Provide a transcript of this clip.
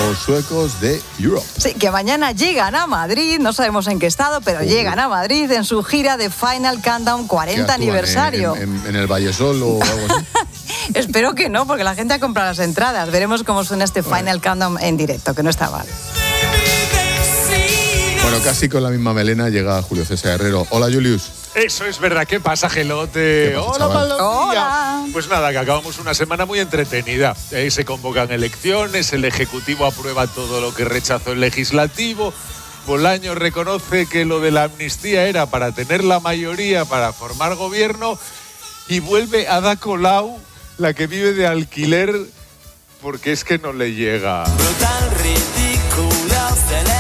los suecos de Europe. Sí, que mañana llegan a Madrid, no sabemos en qué estado, pero llegan a Madrid en su gira de Final Countdown 40 aniversario. ¿En el Vallesol o algo así? Espero que no, porque la gente ha comprado las entradas. Veremos cómo suena este Final Countdown en directo, que no está mal. Bueno, casi con la misma melena llega Julio César Herrero. Hola, Julius. Eso es verdad. ¿Qué pasa, Gelote? ¿Qué pasa, Hola, chaval? Palomilla. Hola. Pues nada, que acabamos una semana muy entretenida. Se convocan elecciones, el Ejecutivo aprueba todo lo que rechazó el Legislativo. Bolaños reconoce que lo de la amnistía era para tener la mayoría para formar gobierno y vuelve Ada Colau, la que vive de alquiler, porque es que no le llega. Brutal, ridículo,